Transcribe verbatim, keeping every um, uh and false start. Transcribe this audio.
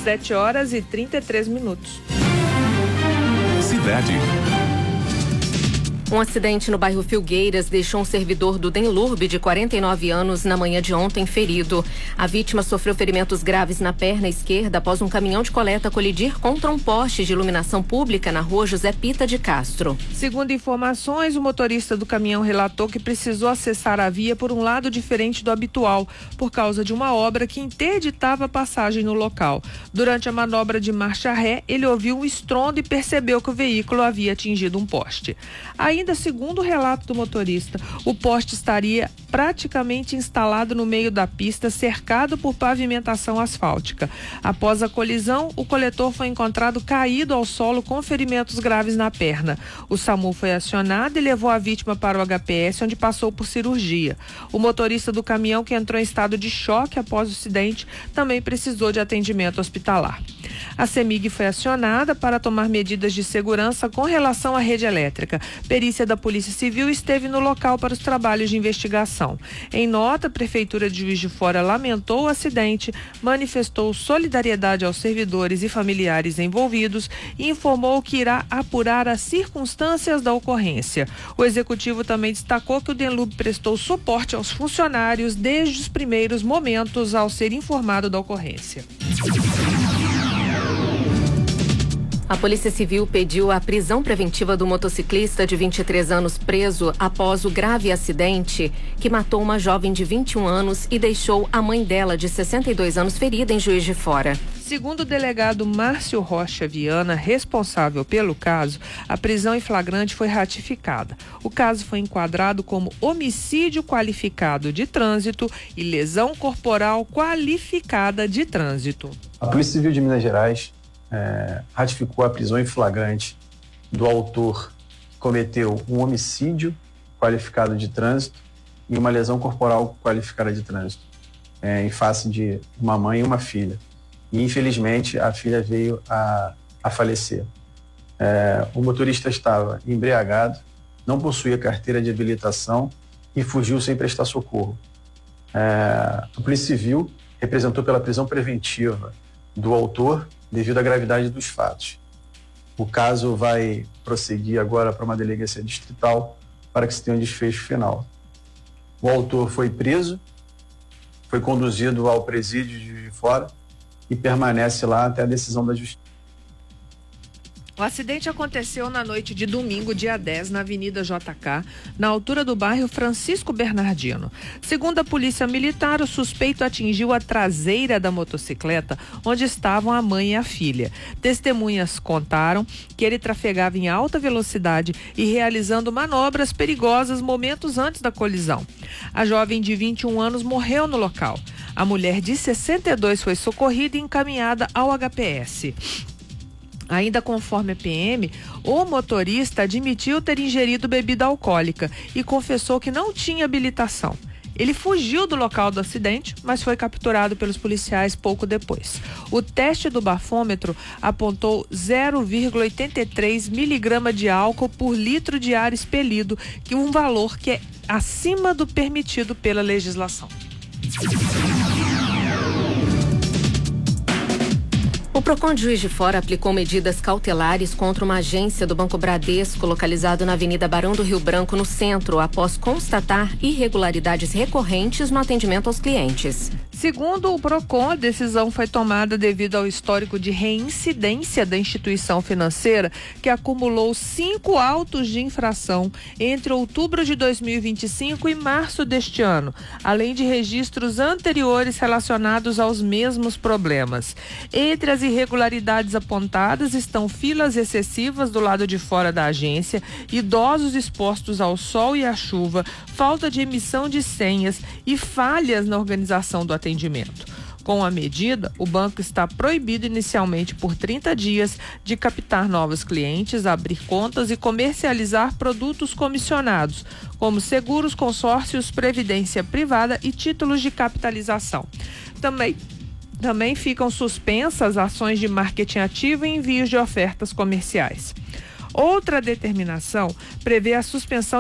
sete horas e trinta e três minutos. Cidade. Um acidente no bairro Filgueiras deixou um servidor do Denlurb de quarenta e nove anos na manhã de ontem ferido. A vítima sofreu ferimentos graves na perna esquerda após um caminhão de coleta colidir contra um poste de iluminação pública na rua José Pita de Castro. Segundo informações, o motorista do caminhão relatou que precisou acessar a via por um lado diferente do habitual, por causa de uma obra que interditava a passagem no local. Durante a manobra de marcha ré, ele ouviu um estrondo e percebeu que o veículo havia atingido um poste. Ainda segundo o relato do motorista, o poste estaria praticamente instalado no meio da pista, cercado por pavimentação asfáltica. Após a colisão, o coletor foi encontrado caído ao solo com ferimentos graves na perna. O SAMU foi acionado e levou a vítima para o H P S, onde passou por cirurgia. O motorista do caminhão, que entrou em estado de choque após o acidente, também precisou de atendimento hospitalar. A CEMIG foi acionada para tomar medidas de segurança com relação à rede elétrica. Perícia da Polícia Civil esteve no local para os trabalhos de investigação. Em nota, a Prefeitura de Juiz de Fora lamentou o acidente, manifestou solidariedade aos servidores e familiares envolvidos e informou que irá apurar as circunstâncias da ocorrência. O executivo também destacou que o Denlurb prestou suporte aos funcionários desde os primeiros momentos ao ser informado da ocorrência. A Polícia Civil pediu a prisão preventiva do motociclista de vinte e três anos preso após o grave acidente que matou uma jovem de vinte e um anos e deixou a mãe dela de sessenta e dois anos ferida em Juiz de Fora. Segundo o delegado Márcio Rocha Viana, responsável pelo caso, a prisão em flagrante foi ratificada. O caso foi enquadrado como homicídio qualificado de trânsito e lesão corporal qualificada de trânsito. A Polícia Civil de Minas Gerais É, ratificou a prisão em flagrante do autor que cometeu um homicídio qualificado de trânsito e uma lesão corporal qualificada de trânsito é, em face de uma mãe e uma filha. E, infelizmente, a filha veio a, a falecer. É, o motorista estava embriagado, não possuía carteira de habilitação e fugiu sem prestar socorro. É, a Polícia Civil representou pela prisão preventiva do autor devido à gravidade dos fatos. O caso vai prosseguir agora para uma delegacia distrital para que se tenha um desfecho final. O autor foi preso, foi conduzido ao presídio de Juiz de Fora e permanece lá até a decisão da Justiça. O acidente aconteceu na noite de domingo, dia dez, na Avenida J K, na altura do bairro Francisco Bernardino. Segundo a Polícia Militar, o suspeito atingiu a traseira da motocicleta, onde estavam a mãe e a filha. Testemunhas contaram que ele trafegava em alta velocidade e realizando manobras perigosas momentos antes da colisão. A jovem de vinte e um anos morreu no local. A mulher de sessenta e dois foi socorrida e encaminhada ao H P S. Ainda conforme a P M, o motorista admitiu ter ingerido bebida alcoólica e confessou que não tinha habilitação. Ele fugiu do local do acidente, mas foi capturado pelos policiais pouco depois. O teste do bafômetro apontou zero vírgula oitenta e três miligramas de álcool por litro de ar expelido, que é um valor que é acima do permitido pela legislação. O Procon de Juiz de Fora aplicou medidas cautelares contra uma agência do Banco Bradesco localizado na Avenida Barão do Rio Branco, no centro, após constatar irregularidades recorrentes no atendimento aos clientes. Segundo o Procon, a decisão foi tomada devido ao histórico de reincidência da instituição financeira, que acumulou cinco autos de infração entre outubro de dois mil e vinte e cinco e março deste ano, além de registros anteriores relacionados aos mesmos problemas. Entre as irregularidades apontadas estão filas excessivas do lado de fora da agência, idosos expostos ao sol e à chuva, falta de emissão de senhas e falhas na organização do atendimento. Com a medida, o banco está proibido inicialmente por trinta dias de captar novos clientes, abrir contas e comercializar produtos comissionados, como seguros, consórcios, previdência privada e títulos de capitalização. Também Também ficam suspensas ações de marketing ativo e envios de ofertas comerciais. Outra determinação prevê a suspensão